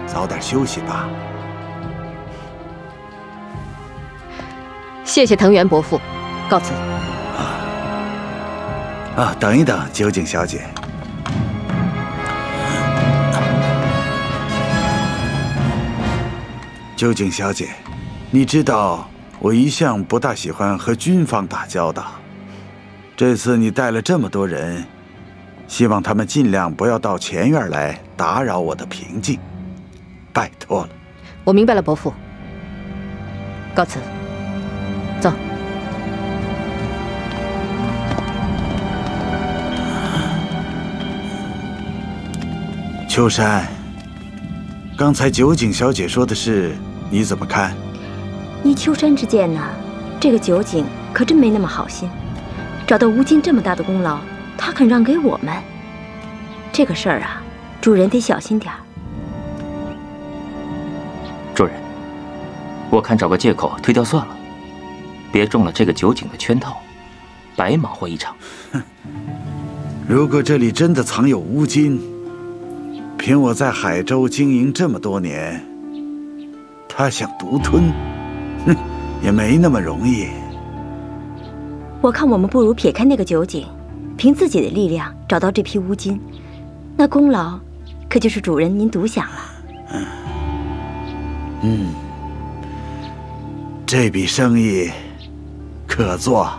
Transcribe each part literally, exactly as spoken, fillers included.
早点休息吧。 谢谢藤原伯父，告辞。 啊啊，等一等，酒井小姐。酒井小姐，你知道我一向不大喜欢和军方打交道。这次你带了这么多人，希望他们尽量不要到前院来打扰我的平静，拜托了。 我明白了，伯父。告辞。走。秋山，刚才酒井小姐说的事，你怎么看？ 依秋山之见呢，这个酒井可真没那么好心。找到吴京这么大的功劳，他肯让给我们，这个事儿啊，主人得小心点儿。 主人，我看找个借口推掉算了，别中了这个酒井的圈套，白忙活一场。 哼，如果这里真的藏有乌金，凭我在海州经营这么多年，他想独吞，哼，也没那么容易。 我看我们不如撇开那个酒井，凭自己的力量找到这批乌金，那功劳可就是主人您独享了。 嗯，嗯，这笔生意可做。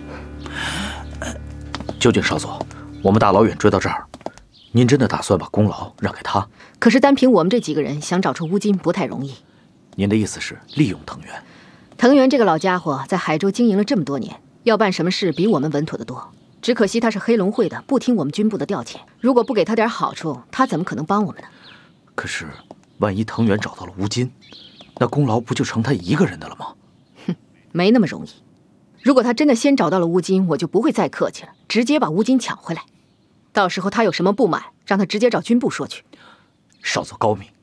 酒井少佐，我们大老远追到这儿，您真的打算把功劳让给他？ 可是单凭我们这几个人想找出乌金不太容易。 您的意思是利用藤原？ 藤原这个老家伙在海州经营了这么多年，要办什么事比我们稳妥得多。只可惜他是黑龙会的，不听我们军部的调遣。如果不给他点好处，他怎么可能帮我们呢？ 可是，万一藤原找到了乌金，那功劳不就成他一个人的了吗？ 哼，没那么容易。如果他真的先找到了乌金，我就不会再客气了，直接把乌金抢回来。到时候他有什么不满，让他直接找军部说去。 少佐高明。